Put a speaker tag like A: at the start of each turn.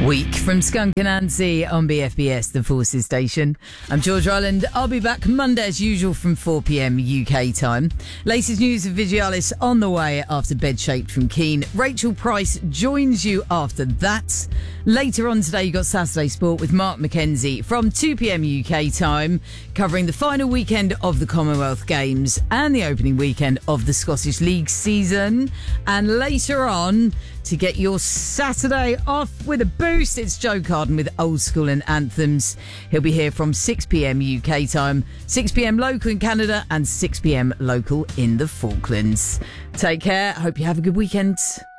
A: Week from Skunk and Nancy on BFBS, the Forces Station. I'm George Ryland. I'll be back Monday as usual from 4 p.m. UK time. Latest news of Vigialis on the way after Bed Shaped from Keane. Rachel Price joins you after that. Later on today, you got Saturday Sport with Mark McKenzie from 2 p.m. UK time, covering the final weekend of the Commonwealth Games and the opening weekend of the Scottish League season. And later on, to get your Saturday off with a boost, it's Joe Carden with Old School and Anthems. He'll be here from 6 p.m. UK time, 6 p.m. local in Canada and 6 p.m. local in the Falklands. Take care. Hope you have a good weekend.